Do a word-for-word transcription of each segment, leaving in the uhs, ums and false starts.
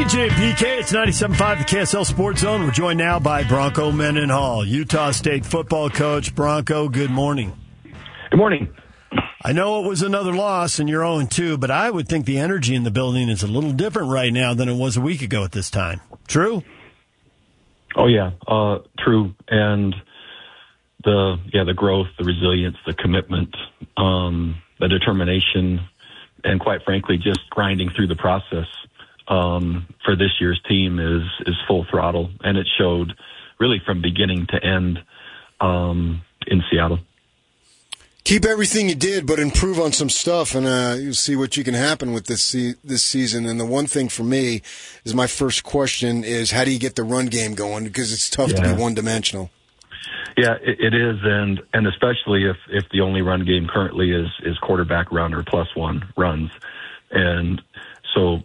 J and P K, it's ninety-seven point five, the K S L Sports Zone. We're joined now by Bronco Mendenhall, Utah State football coach. Bronco, good morning. Good morning. I know it was another loss and you're oh and two, but I would think the energy in the building is a little different right now than it was a week ago at this time. True? Oh, yeah, uh, true. And the yeah the growth, the resilience, the commitment, um, the determination, and quite frankly, just grinding through the process um, for this year's team is is full throttle, and it showed really from beginning to end um, in Seattle. Keep everything you did, but improve on some stuff, and uh, you'll see what you can happen with this se- this season. And the one thing for me is my first question is, how do you get the run game going? Because it's tough yeah. to be one-dimensional. Yeah, it, it is, and and especially if, if the only run game currently is, is quarterback run or plus one runs. And so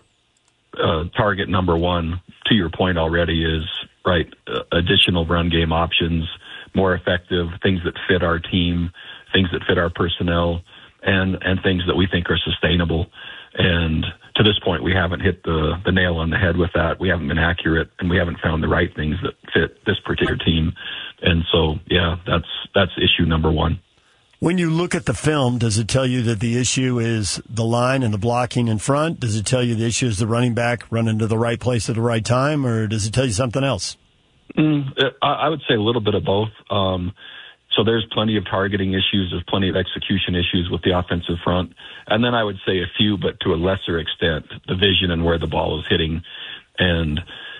uh, target number one, to your point already, is, right, uh, additional run game options, more effective, things that fit our team, things that fit our personnel, and, and things that we think are sustainable. And to this point, we haven't hit the, the nail on the head with that. We haven't been accurate, and we haven't found the right things that fit this particular team. And so, yeah, that's that's issue number one. When you look at the film, does it tell you that the issue is the line and the blocking in front? Does it tell you the issue is the running back running to the right place at the right time, or does it tell you something else? Mm, I would say a little bit of both. Um, so there's plenty of targeting issues. There's plenty of execution issues with the offensive front. And then I would say a few, but to a lesser extent, the vision and where the ball is hitting. And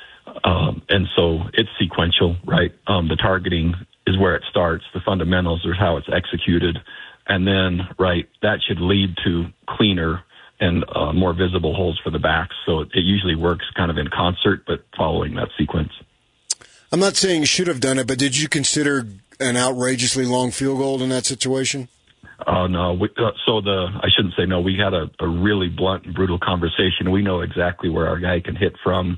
um, and so it's sequential, right? Um, the targeting is where it starts. The fundamentals are how it's executed. And then, right, that should lead to cleaner and uh, more visible holes for the backs. So it, it usually works kind of in concert, but following that sequence. I'm not saying you should have done it, but did you consider an outrageously long field goal in that situation? Oh, uh, no. We, uh, so the I shouldn't say no. We had a, a really blunt and brutal conversation. We know exactly where our guy can hit from,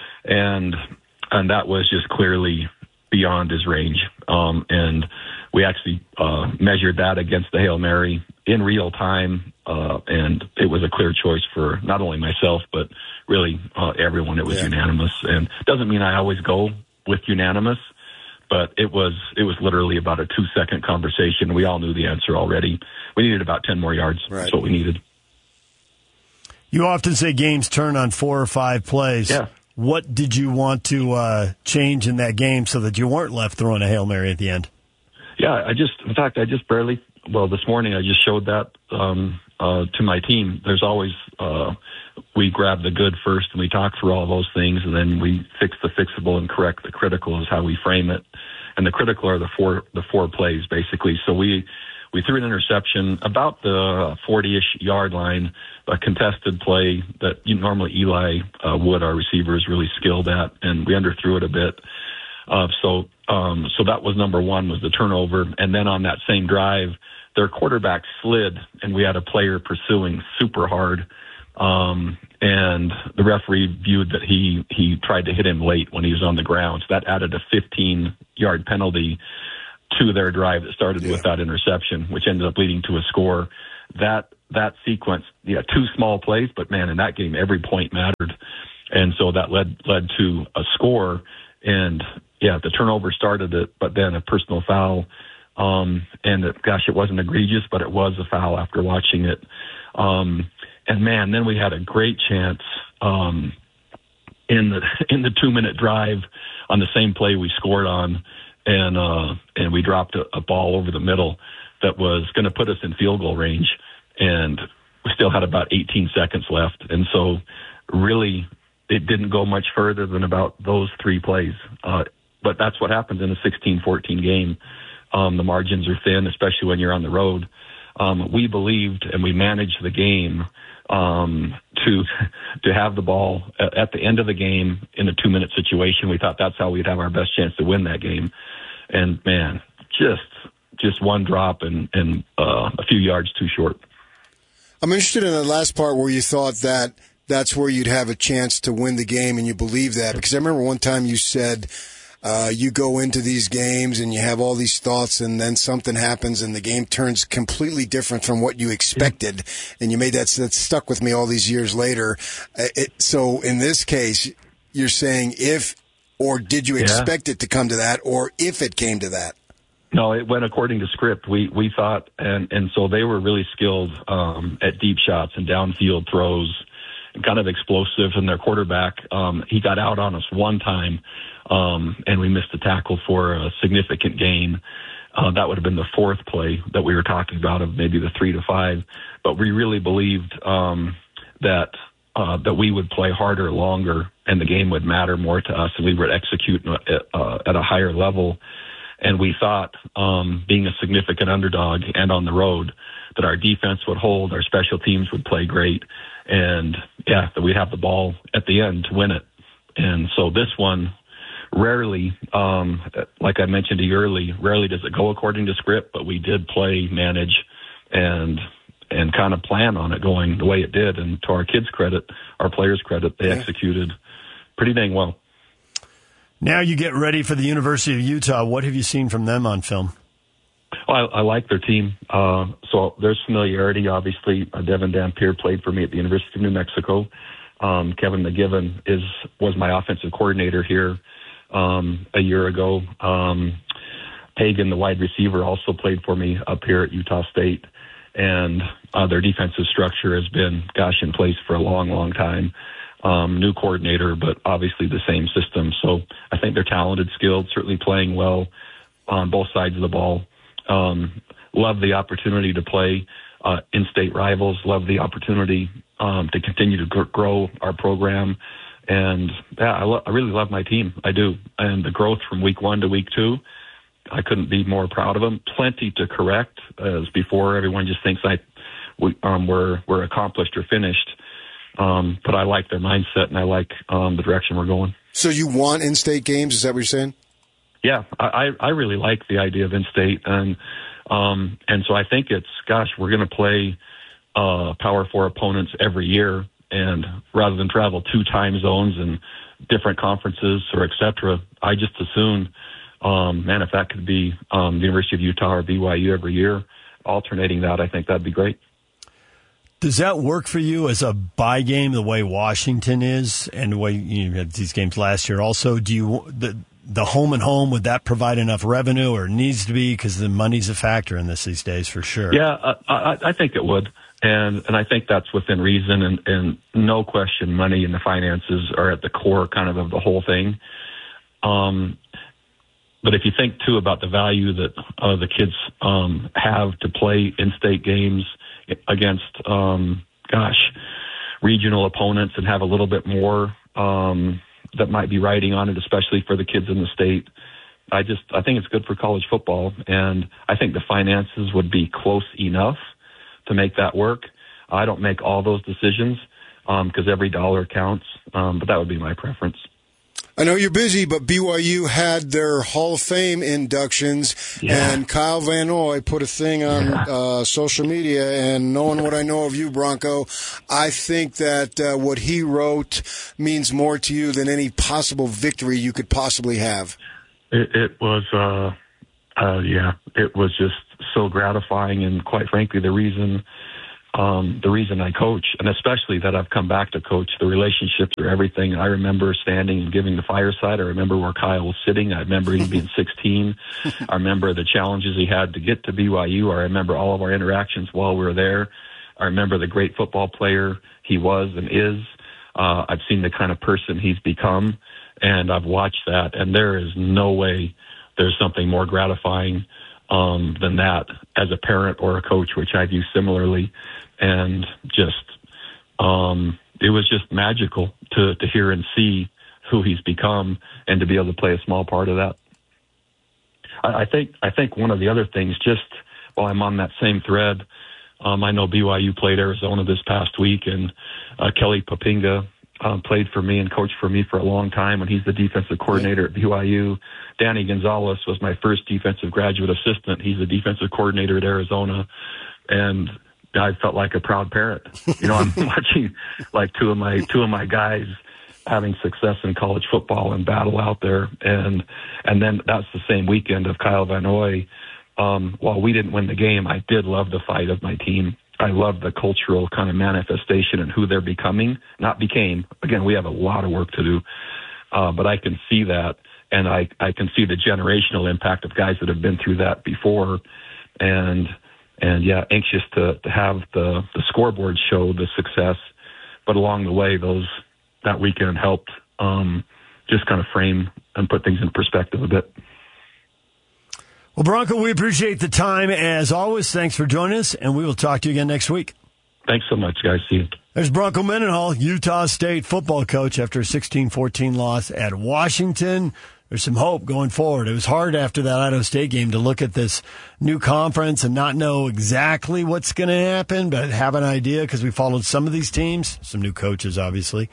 and and that was just clearly beyond his range. Um, and we actually uh, measured that against the Hail Mary in real time, uh, and it was a clear choice for not only myself, but really uh, everyone. It was yeah. unanimous. And it doesn't mean I always go with unanimous, but it was it was literally about a two-second conversation. We all knew the answer already. We needed about ten more yards. Right. That's what we needed. You often say games turn on four or five plays. Yeah. What did you want to uh, change in that game so that you weren't left throwing a Hail Mary at the end? Yeah, I just, in fact, I just barely, well, this morning I just showed that um, uh, to my team. There's always, uh, we grab the good first and we talk through all those things, and then we fix the fixable and correct the critical is how we frame it. And the critical are the four, the four plays, basically. So we, we threw an interception about the forty-ish yard line, a contested play that you, normally Eli uh, Wood, our receiver, is really skilled at, and we underthrew it a bit. Uh, so um, so that was number one, was the turnover. And then on that same drive, their quarterback slid, and we had a player pursuing super hard. Um, and the referee viewed that he, he tried to hit him late when he was on the ground. So that added a fifteen-yard penalty to their drive that started yeah. with that interception, which ended up leading to a score. That that sequence, yeah, two small plays, but man, in that game, every point mattered. And so that led led to a score. And yeah, the turnover started it, but then a personal foul. Um, and it, gosh, it wasn't egregious, but it was a foul after watching it. Um, and man, then we had a great chance um, in the in the two minute drive on the same play we scored on. And uh, and we dropped a, a ball over the middle that was going to put us in field goal range, and we still had about eighteen seconds left. And so really it didn't go much further than about those three plays. Uh, but that's what happens in a sixteen fourteen game. Um, the margins are thin, especially when you're on the road. Um, we believed and we managed the game um, to to have the ball at, at the end of the game in a two-minute situation. We thought that's how we'd have our best chance to win that game. And, man, just just one drop and, and uh, a few yards too short. I'm interested in the last part where you thought that that's where you'd have a chance to win the game, and you believe that. Because I remember one time you said, uh, you go into these games and you have all these thoughts, and then something happens and the game turns completely different from what you expected, and you made that, that stuck with me all these years later. Uh, it, so in this case, you're saying if, or did you expect yeah. it to come to that, or if it came to that? No, it went according to script. We we thought, and, and so they were really skilled um, at deep shots and downfield throws, and kind of explosive. And their quarterback, um, he got out on us one time, um, and we missed a tackle for a significant gain. Uh, that would have been the fourth play that we were talking about of maybe the three to five. But we really believed um, that uh, that we would play harder, longer, and the game would matter more to us, and we would execute at, uh, at a higher level. And we thought, um, being a significant underdog and on the road, that our defense would hold, our special teams would play great, and, yeah, that we'd have the ball at the end to win it. And so this one, rarely, um, like I mentioned to you early, rarely does it go according to script, but we did play, manage, and and kind of plan on it going the way it did. And to our kids' credit, our players' credit, they executed pretty dang well. Now you get ready for the University of Utah. What have you seen from them on film? Well, I, I like their team. Uh, so there's familiarity, obviously. Uh, Devin Dampier played for me at the University of New Mexico. Um, Kevin McGiven is was my offensive coordinator here um, a year ago. Um, Pagan, the wide receiver, also played for me up here at Utah State. And uh, their defensive structure has been, gosh, in place for a long, long time. Um, new coordinator, but obviously the same system. So I think they're talented, skilled, certainly playing well on both sides of the ball. Um, love the opportunity to play uh, in-state rivals. Love the opportunity um, to continue to gr- grow our program. And, yeah, I, lo- I really love my team. I do. And the growth from week one to week two, I couldn't be more proud of them. Plenty to correct, as before everyone just thinks I we, um, we're, we're accomplished or finished. Um, but I like their mindset, and I like um, the direction we're going. So you want in-state games? Is that what you're saying? Yeah, I, I really like the idea of in-state, and um, and so I think it's, gosh, we're going to play uh, Power Four opponents every year, and rather than travel two time zones and different conferences or et cetera, I just assume, um, man, if that could be um, the University of Utah or B Y U every year, alternating that, I think that'd be great. Does that work for you as a bye game, the way Washington is, and the way you had these games last year? Also, do you the the home and home, would that provide enough revenue, or needs to be, because the money's a factor in this these days for sure? Yeah, I, I think it would, and and I think that's within reason, and, and no question, money and the finances are at the core kind of of the whole thing. Um, but if you think too about the value that uh, the kids um, have to play in-state games against, um, gosh, regional opponents, and have a little bit more um, that might be riding on it, especially for the kids in the state. I just, I think it's good for college football, and I think the finances would be close enough to make that work. I don't make all those decisions because um, every dollar counts, um, but that would be my preference. I know you're busy, but B Y U had their Hall of Fame inductions, yeah. and Kyle Van Noy put a thing on yeah. uh, social media, and knowing what I know of you, Bronco, I think that uh, what he wrote means more to you than any possible victory you could possibly have. It, it was, uh, uh, yeah, it was just so gratifying, and quite frankly, the reason Um, the reason I coach, and especially that I've come back to coach, the relationships are everything. I remember standing and giving the fireside. I remember where Kyle was sitting. I remember him being sixteen. I remember the challenges he had to get to B Y U. I remember all of our interactions while we were there. I remember the great football player he was and is. Uh, I've seen the kind of person he's become, and I've watched that, and there is no way there's something more gratifying um, than that as a parent or a coach, which I view similarly. And just, um, it was just magical to, to hear and see who he's become, and to be able to play a small part of that. I, I think, I think one of the other things, just while I'm on that same thread, um, I know B Y U played Arizona this past week, and uh, Kelly Papinga uh, played for me and coached for me for a long time, and he's the defensive coordinator at B Y U. Danny Gonzalez was my first defensive graduate assistant. He's the defensive coordinator at Arizona, and I felt like a proud parent. You know, I'm watching like two of my two of my guys having success in college football and battle out there. And and then that's the same weekend of Kyle Van Noy. Um, while we didn't win the game, I did love the fight of my team. I love the cultural kind of manifestation and who they're becoming, not became. Again, we have a lot of work to do, uh, but I can see that, and I, I can see the generational impact of guys that have been through that before. And, and yeah, anxious to, to have the, the scoreboard show the success, but along the way, those that weekend helped um, just kind of frame and put things in perspective a bit. Well, Bronco, we appreciate the time. As always, thanks for joining us, and we will talk to you again next week. Thanks so much, guys. See you. There's Bronco Mendenhall, Utah State football coach after a sixteen fourteen loss at Washington. There's some hope going forward. It was hard after that Idaho State game to look at this new conference and not know exactly what's going to happen, but have an idea because we followed some of these teams, some new coaches, obviously.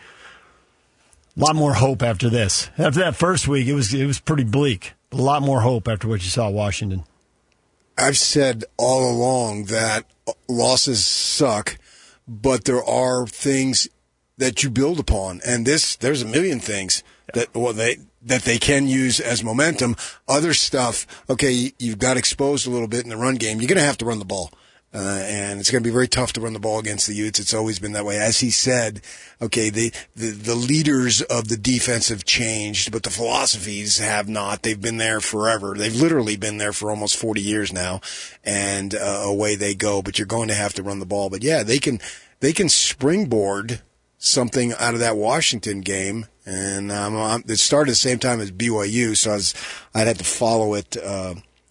A lot more hope after this. After that first week, it was it was pretty bleak. A lot more hope after what you saw at Washington. I've said all along that losses suck, but there are things that you build upon, and this there's a million things that well they that they can use as momentum. Other stuff, okay, you've got exposed a little bit in the run game. You're going to have to run the ball. Uh, and it's going to be very tough to run the ball against the Utes. It's always been that way. As he said, okay, the, the, the leaders of the defense have changed, but the philosophies have not. They've been there forever. They've literally been there for almost forty years now, and uh, away they go. But you're going to have to run the ball. But yeah, they can, they can springboard something out of that Washington game. And um, I'm, it started at the same time as B Y U, so I was, I'd have to follow it, uh,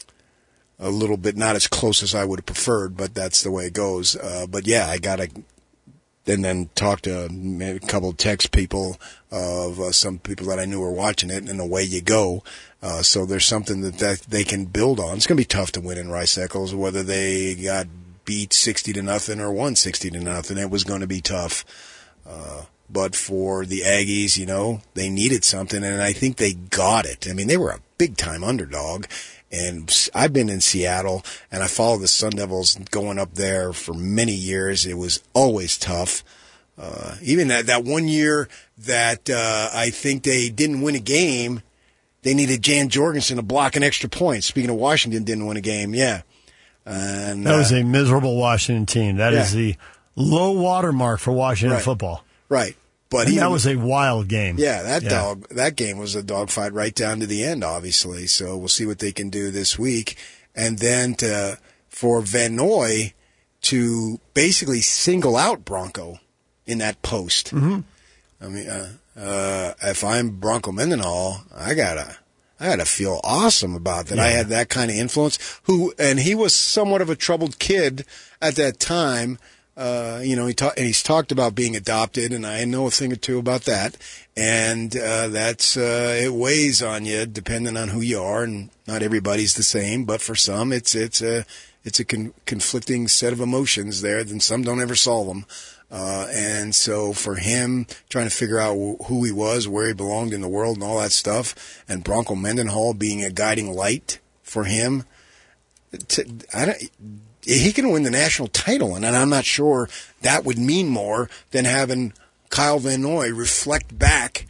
a little bit, not as close as I would have preferred, but that's the way it goes. Uh, but yeah, I got to, and then talk to maybe a couple of text people of uh, some people that I knew were watching it, and away you go. Uh, so there's something that, that they can build on. It's going to be tough to win in Rice Eccles, whether they got beat sixty to nothing or won sixty to nothing. It was going to be tough. Uh, but for the Aggies, you know, they needed something, and I think they got it. I mean, they were a big-time underdog. And I've been in Seattle, and I followed the Sun Devils going up there for many years. It was always tough. Uh, even that, that one year that uh, I think they didn't win a game, they needed Jan Jorgensen to block an extra point. Speaking of Washington, didn't win a game, yeah. And, that was uh, a miserable Washington team. That yeah. is the low water mark for Washington right. football. Right. But and he, that was a wild game. Yeah, that yeah. dog, that game was a dogfight right down to the end, obviously. So we'll see what they can do this week, and then to for Van Noy to basically single out Bronco in that post. Mm-hmm. I mean, uh, uh, if I'm Bronco Mendenhall, I gotta, I gotta feel awesome about that. Yeah. I had that kind of influence. Who and he was somewhat of a troubled kid at that time. Uh, you know, he ta- and he's talked about being adopted, and I know a thing or two about that. And uh, that's uh, it weighs on you, depending on who you are, and not everybody's the same. But for some, it's it's a it's a con- conflicting set of emotions there. Then some don't ever solve them. Uh, and so for him, trying to figure out who he was, where he belonged in the world, and all that stuff, and Bronco Mendenhall being a guiding light for him, to, I don't. He can win the national title, and I'm not sure that would mean more than having Kyle Van Noy reflect back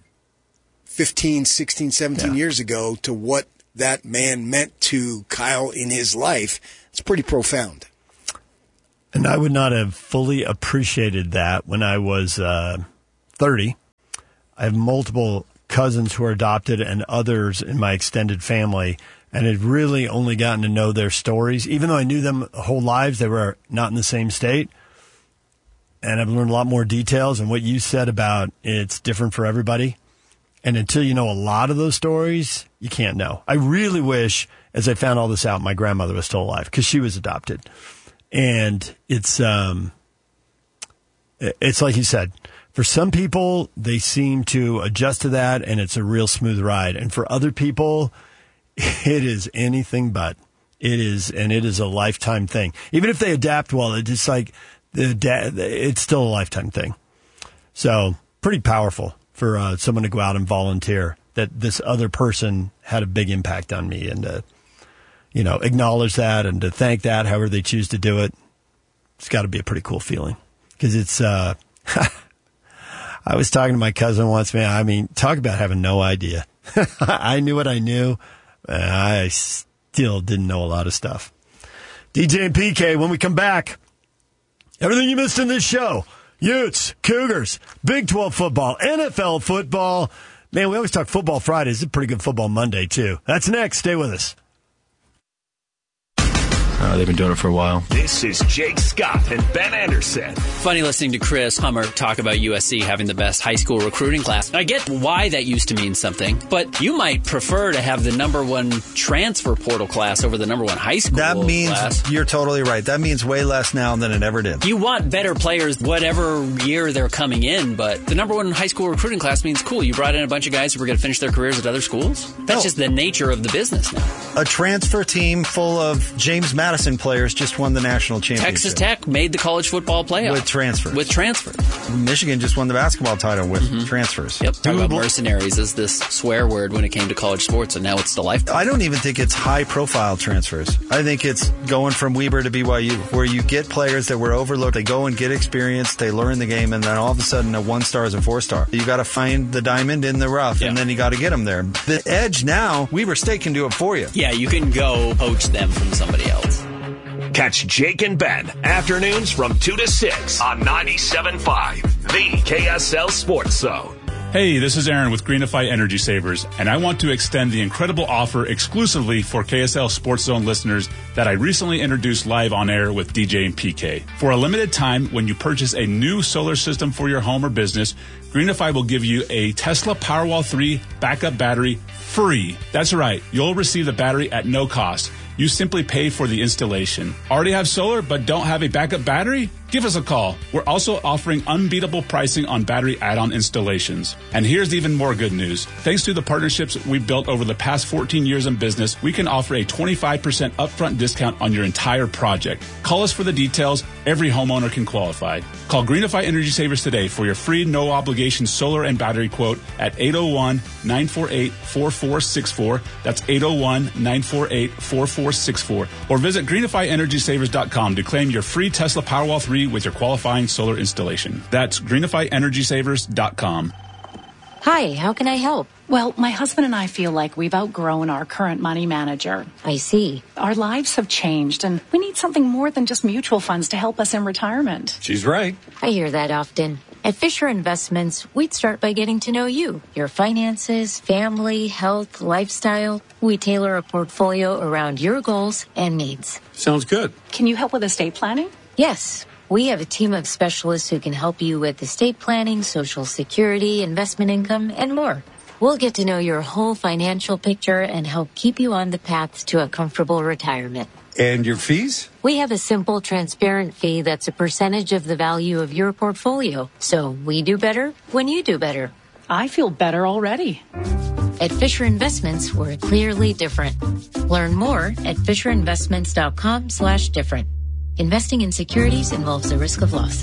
fifteen, sixteen, seventeen yeah. years ago to what that man meant to Kyle in his life. It's pretty profound. And I would not have fully appreciated that when I was uh, thirty. I have multiple cousins who are adopted and others in my extended family, and had really only gotten to know their stories. Even though I knew them whole lives, they were not in the same state. And I've learned a lot more details. And what you said about it's different for everybody. And until you know a lot of those stories, you can't know. I really wish, as I found all this out, my grandmother was still alive because she was adopted. And it's um, it's like you said. For some people, they seem to adjust to that, and it's a real smooth ride. And for other people, it is anything but. It is, and it is a lifetime thing. Even if they adapt well, it's just like the it's still a lifetime thing. So pretty powerful for uh, someone to go out and volunteer that this other person had a big impact on me, and to, you know, acknowledge that and to thank that, however they choose to do it. It's got to be a pretty cool feeling because it's. Uh, I was talking to my cousin once, man. I mean, talk about having no idea. I knew what I knew. And I still didn't know a lot of stuff. D J and P K, when we come back, everything you missed in this show. Utes, Cougars, Big twelve football, N F L football. Man, we always talk football Fridays. It's a pretty good football Monday, too. That's next. Stay with us. Uh, they've been doing it for a while. This is Jake Scott and Ben Anderson. Funny listening to Chris Hummer talk about U S C having the best high school recruiting class. I get why that used to mean something, but you might prefer to have the number one transfer portal class over the number one high school that means, class. You're totally right. That means way less now than it ever did. You want better players whatever year they're coming in, but the number one high school recruiting class means, cool, you brought in a bunch of guys who were going to finish their careers at other schools? That's no. just the nature of the business now. A transfer team full of James Madison players just won the national championship. Texas Tech made the college football playoff. With transfers. With transfers. Michigan just won the basketball title with mm-hmm. transfers. Yep. Talk about mercenaries as this swear word when it came to college sports, and now it's the life. I don't even think it's high-profile transfers. I think it's going from Weber to B Y U, where you get players that were overlooked. They go and get experience, they learn the game, and then all of a sudden a one-star is a four-star. You got to find the diamond in the rough, yeah. and then you got to get them there. The edge now, Weber State can do it for you. Yeah, you can go poach them from somebody else. Catch Jake and Ben afternoons from two to six on ninety-seven point five, the K S L Sports Zone. Hey, this is Aaron with Greenify Energy Savers, and I want to extend the incredible offer exclusively for K S L Sports Zone listeners that I recently introduced live on air with D J and P K. For a limited time, when you purchase a new solar system for your home or business, Greenify will give you a Tesla Powerwall three backup battery free. That's right, you'll receive the battery at no cost. You simply pay for the installation. Already have solar but don't have a backup battery? Give us a call. We're also offering unbeatable pricing on battery add-on installations. And here's even more good news. Thanks to the partnerships we've built over the past fourteen years in business, we can offer a twenty-five percent upfront discount on your entire project. Call us for the details. Every homeowner can qualify. Call Greenify Energy Savers today for your free no-obligation solar and battery quote at eight oh one, nine four eight, four four six four. That's eight oh one, nine four eight, four four six four. Or visit greenify energy savers dot com to claim your free Tesla Powerwall three with your qualifying solar installation. That's greenify energy savers dot com. Hi, how can I help? Well, my husband and I feel like we've outgrown our current money manager. I see. Our lives have changed, and we need something more than just mutual funds to help us in retirement. She's right. I hear that often. At Fisher Investments, we'd start by getting to know you, your finances, family, health, lifestyle. We tailor a portfolio around your goals and needs. Sounds good. Can you help with estate planning? Yes. We have a team of specialists who can help you with estate planning, Social Security, investment income, and more. We'll get to know your whole financial picture and help keep you on the path to a comfortable retirement. And your fees? We have a simple, transparent fee that's a percentage of the value of your portfolio. So we do better when you do better. I feel better already. At Fisher Investments, we're clearly different. Learn more at fisher investments dot com slash different. Investing in securities involves the risk of loss.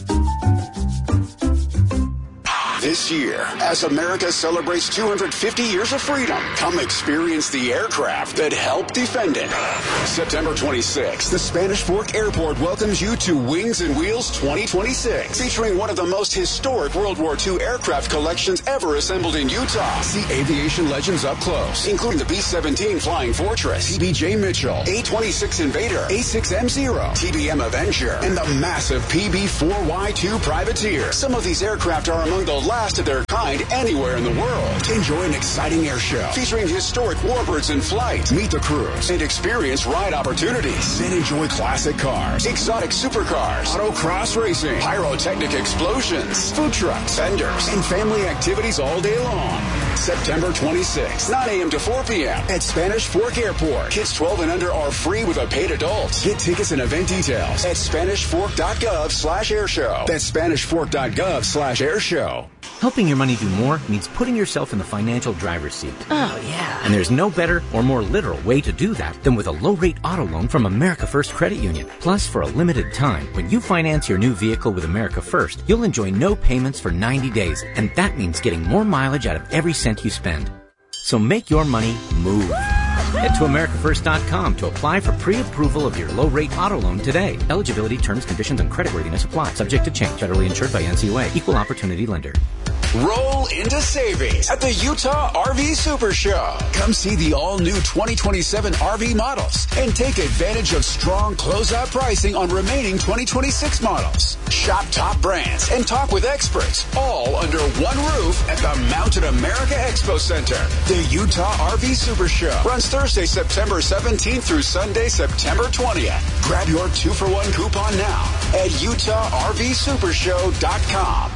This year, as America celebrates two hundred fifty years of freedom, come experience the aircraft that helped defend it. September twenty-sixth, the Spanish Fork Airport welcomes you to Wings and Wheels twenty twenty-six, featuring one of the most historic World War Two aircraft collections ever assembled in Utah. See aviation legends up close, including the B seventeen Flying Fortress, T B J Mitchell, A twenty-six Invader, A six M zero, T B M Avenger, and the massive P B four Y two Privateer. Some of these aircraft are among the last of their kind anywhere in the world. Enjoy an exciting air show featuring historic warbirds in flight. Meet the crews and experience ride opportunities. Then enjoy classic cars, exotic supercars, autocross racing, pyrotechnic explosions, food trucks, vendors, and family activities all day long. September twenty-sixth, nine a.m. to four p.m. at Spanish Fork Airport. Kids twelve and under are free with a paid adult. Get tickets and event details at spanish fork dot gov slash airshow. That's spanish fork dot gov slash airshow. Helping your money do more means putting yourself in the financial driver's seat. Oh, yeah. And there's no better or more literal way to do that than with a low-rate auto loan from America First Credit Union. Plus, for a limited time, when you finance your new vehicle with America First, you'll enjoy no payments for ninety days, and that means getting more mileage out of every cent you spend. So make your money move. Head to America First dot com to apply for pre-approval of your low-rate auto loan today. Eligibility, terms, conditions, and creditworthiness apply. Subject to change. Federally insured by N C U A. Equal opportunity lender. Roll into savings at the Utah R V Super Show. Come see the all-new twenty twenty-seven R V models and take advantage of strong closeout pricing on remaining twenty twenty-six models. Shop top brands and talk with experts, all under one roof at the Mountain America Expo Center. The Utah R V Super Show runs Thursday, September seventeenth through Sunday, September twentieth. Grab your two-for-one coupon now at Utah R V Super Show dot com.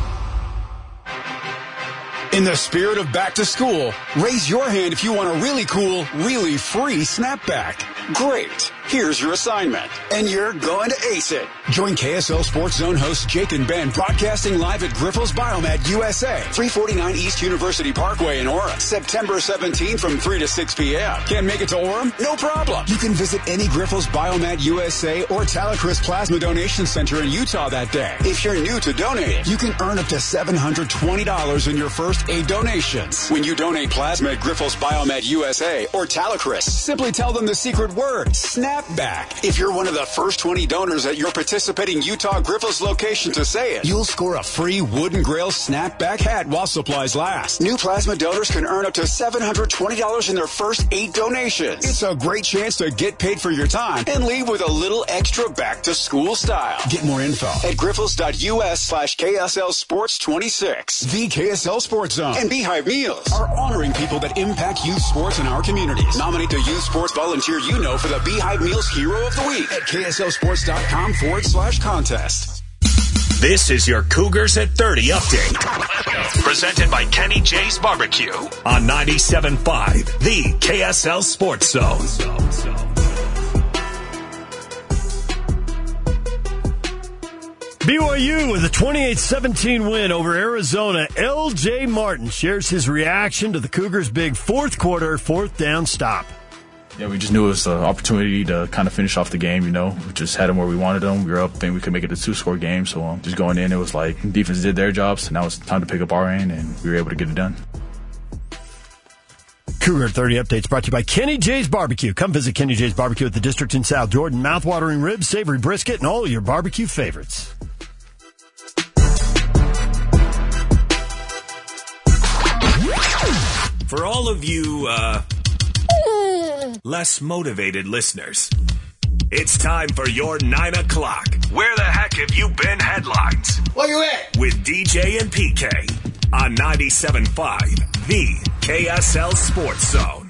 In the spirit of back to school, raise your hand if you want a really cool, really free snapback. Great. Here's your assignment, and you're going to ace it. Join K S L Sports Zone hosts Jake and Ben broadcasting live at Grifols Biomed U S A, three forty-nine East University Parkway in Orem, September seventeenth from three to six p.m. Can't make it to Orem? No problem. You can visit any Grifols Biomed U S A or Talacris Plasma Donation Center in Utah that day. If you're new to donating, you can earn up to seven hundred twenty dollars in your first eight donations. When you donate plasma at Grifols Biomed U S A or Talacris, simply tell them the secret word, snapback. If you're one of the first twenty donors at your participating Utah Grifols location to say it, you'll score a free Wooden Grail snapback hat while supplies last. New plasma donors can earn up to seven hundred twenty dollars in their first eight donations. It's a great chance to get paid for your time and leave with a little extra back to school style. Get more info at grifols.us slash KSL Sports 26. The K S L Sports Zone and Beehive Meals are honoring people that impact youth sports in our communities. Nominate the youth sports volunteer you know for the Beehive Meals Hero of the Week at KSLSports.com forward slash contest. This is your Cougars at thirty update. Presented by Kenny J's Barbecue on ninety-seven point five, the K S L Sports Zone. B Y U with a twenty-eight seventeen win over Arizona. L J Martin shares his reaction to the Cougars' big fourth quarter, fourth down stop. Yeah, we just knew it was an opportunity to kind of finish off the game, you know. We just had them where we wanted them. We were up, think we could make it a two-score game. So um, just going in, it was like defense did their jobs, so now it's time to pick up our end, and we were able to get it done. Cougar thirty updates brought to you by Kenny J's Barbecue. Come visit Kenny J's Barbecue at the District in South Jordan. Mouth-watering ribs, savory brisket, and all your barbecue favorites. For all of you, uh, less motivated listeners, it's time for your nine o'clock. Where the heck have you been headlines? Where you at? With D J and P K on ninety-seven point five, the K S L Sports Zone.